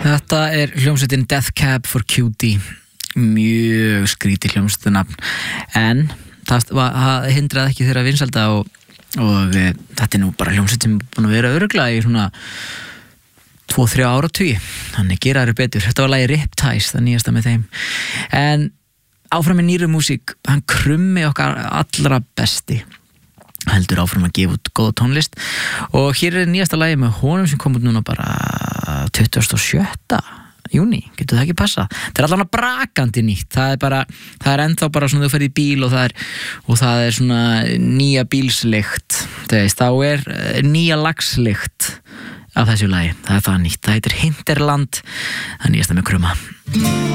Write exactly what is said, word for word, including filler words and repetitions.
Þetta er hljómsveitin Death Cab for Cutie, mjög skrítið hljómsveitunafn, en það, það hindraði ekki þeirra vinsælda og, og e, þetta er nú bara hljómsveit sem er búin að vera örugglega í svona tvo til þrjá áratugi, þannig gera þeir betur. Þetta var lagi Riptide, það nýjasta með þeim. En áfram með nýru músík, hann Krummi okkar allra besti heldur áfram að gefa út góða tónlist og hér er nýjasta lagi með honum sem kom út núna bara tuttugasta og sjötta júní, getur það ekki passa? Það er allavega brakandi nýtt, það er bara það er ennþá bara svona þú ferð í bíl og það er, og það er svona nýja bílslykt, þá er nýja lagslykt af þessu lagi, það er það nýtt, það heitir Hinterland, það er nýjasta með Krumma.